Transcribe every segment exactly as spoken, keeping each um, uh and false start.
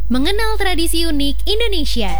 Mengenal tradisi unik Indonesia.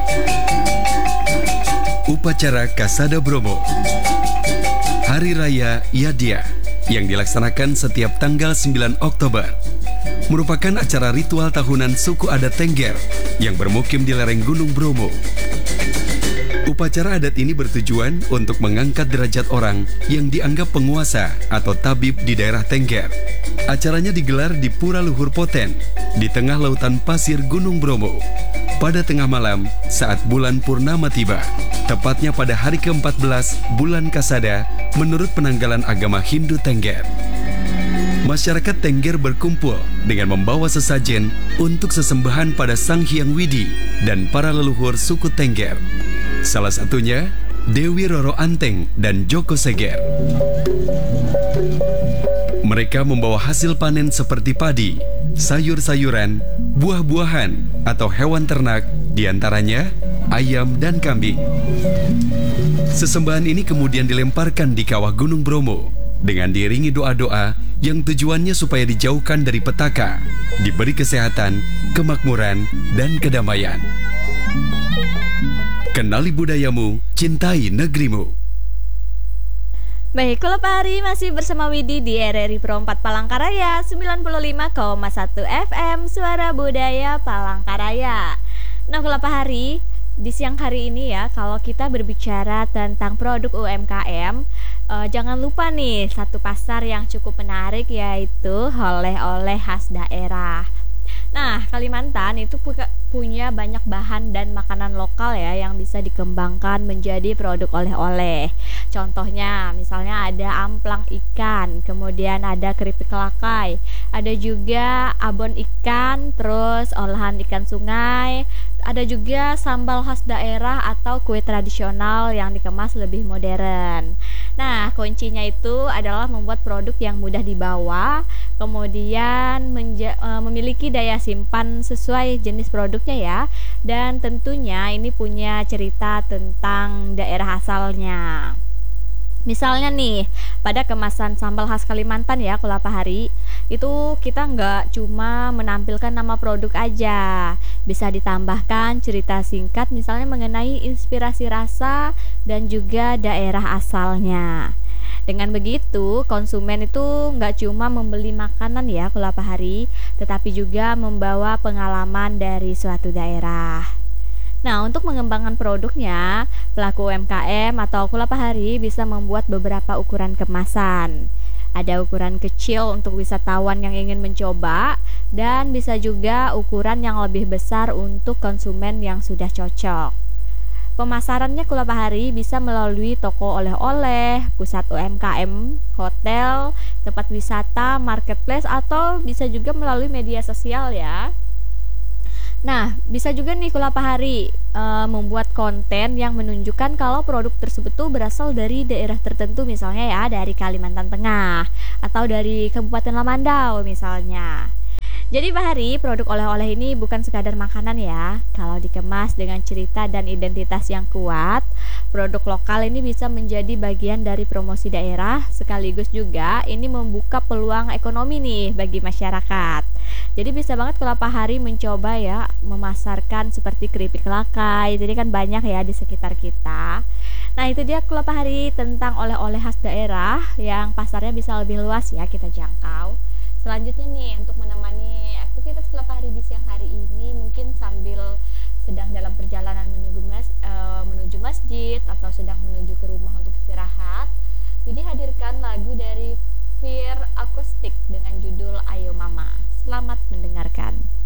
Upacara Kasada Bromo, Hari Raya Yadia, yang dilaksanakan setiap tanggal sembilan Oktober, merupakan acara ritual tahunan suku adat Tengger yang bermukim di lereng Gunung Bromo. Upacara adat ini bertujuan untuk mengangkat derajat orang yang dianggap penguasa atau tabib di daerah Tengger. Acaranya digelar di Pura Luhur Poten, di tengah lautan pasir Gunung Bromo, pada tengah malam saat bulan purnama tiba, tepatnya pada hari keempat belas bulan Kasada menurut penanggalan agama Hindu Tengger. Masyarakat Tengger berkumpul dengan membawa sesajen untuk sesembahan pada Sang Hyang Widi dan para leluhur suku Tengger. Salah satunya Dewi Roro Anteng dan Joko Seger. Mereka membawa hasil panen seperti padi, sayur-sayuran, buah-buahan, atau hewan ternak, diantaranya ayam dan kambing. Sesembahan ini kemudian dilemparkan di kawah Gunung Bromo dengan diiringi doa-doa yang tujuannya supaya dijauhkan dari petaka, diberi kesehatan, kemakmuran, dan kedamaian. Kenali budayamu, cintai negerimu. Baik, kalau Pak Hari masih bersama Widi di R R I Pro empat Palangkaraya sembilan puluh lima koma satu F M Suara Budaya Palangkaraya. Nah, kalau Pak Hari, di siang hari ini ya, kalau kita berbicara tentang produk U M K M, eh, jangan lupa nih satu pasar yang cukup menarik, yaitu oleh-oleh khas daerah. Nah, Kalimantan itu pu- punya banyak bahan dan makanan lokal ya yang bisa dikembangkan menjadi produk oleh-oleh. Contohnya, misalnya ada amplang ikan, kemudian ada keripik lakai, ada juga abon ikan, terus olahan ikan sungai, ada juga sambal khas daerah atau kue tradisional yang dikemas lebih modern. Nah, kuncinya itu adalah membuat produk yang mudah dibawa, kemudian menja- e, memiliki daya simpan sesuai jenis produknya ya, dan tentunya ini punya cerita tentang daerah asalnya. Misalnya nih, pada kemasan sambal khas Kalimantan ya, Kulapa Hari, itu kita nggak cuma menampilkan nama produk aja, bisa ditambahkan cerita singkat misalnya mengenai inspirasi rasa dan juga daerah asalnya. Dengan begitu, konsumen itu nggak cuma membeli makanan ya, Kulapa Hari, tetapi juga membawa pengalaman dari suatu daerah. Nah, untuk mengembangkan produknya, pelaku U M K M atau Kulapa Hari bisa membuat beberapa ukuran kemasan. Ada ukuran kecil untuk wisatawan yang ingin mencoba, dan bisa juga ukuran yang lebih besar untuk konsumen yang sudah cocok. Pemasarannya Kulapa Hari bisa melalui toko oleh-oleh, pusat U M K M, hotel, tempat wisata, marketplace, atau bisa juga melalui media sosial ya. Nah, bisa juga nih Kulapa Hari e, membuat konten yang menunjukkan kalau produk tersebut tuh berasal dari daerah tertentu, misalnya ya dari Kalimantan Tengah atau dari Kabupaten Lamandau misalnya. Jadi Pak Hari, produk oleh-oleh ini bukan sekadar makanan ya. Kalau dikemas dengan cerita dan identitas yang kuat, produk lokal ini bisa menjadi bagian dari promosi daerah, sekaligus juga ini membuka peluang ekonomi nih bagi masyarakat. Jadi bisa banget kalau Pak Hari mencoba ya memasarkan seperti keripik lakai, jadi kan banyak ya di sekitar kita. Nah, itu dia kalau Pak Hari tentang oleh-oleh khas daerah yang pasarnya bisa lebih luas ya kita jangkau. Selanjutnya nih, untuk menemani aktivitas Kulapa Hari di siang hari ini, mungkin sambil sedang dalam perjalanan menuju, mas, e, menuju masjid atau sedang menuju ke rumah untuk istirahat, Widi hadirkan lagu dari Fir Akustik dengan judul Ayo Mama. Selamat mendengarkan.